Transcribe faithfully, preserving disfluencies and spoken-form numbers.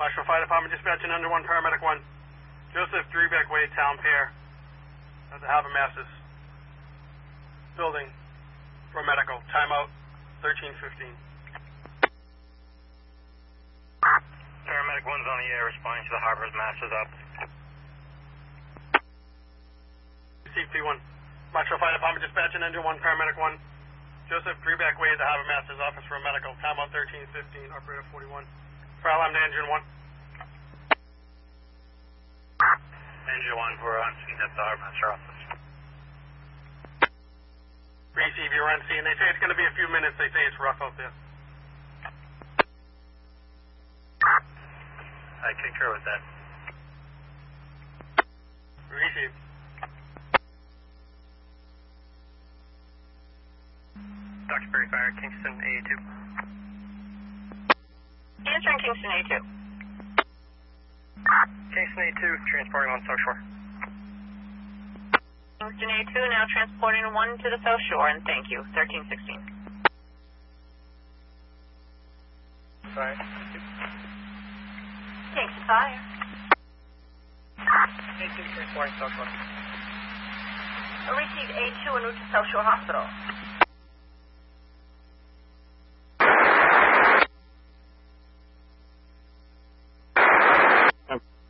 Marshall Fire Department dispatching under one, paramedic one. Joseph Drebeck Way, Town Pier. At the Harbor Masters building for medical. Timeout thirteen fifteen. Paramedic one's on the air responding to the Harbor Masters up. C P one. Marshall Fire Department dispatching under one, paramedic one. Joseph Drebeck Way at the Harbor Masters office for a medical. Timeout thirteen fifteen. Operator forty-one. Fire alarm to engine one. Engine one, we're on scene at the Harbor Master office. Receive, you're on scene. They say it's going to be a few minutes. They say it's rough out there. I concur with that. Receive. Duxbury Fire, Kingston A two. Answering Kingston A two. Kingston A two, transporting on South Shore. Kingston A two now transporting one to the South Shore, and thank you. thirteen sixteen. Fire. Kingston Fire. A two, transporting South Shore. Received A two en route to South Shore Hospital.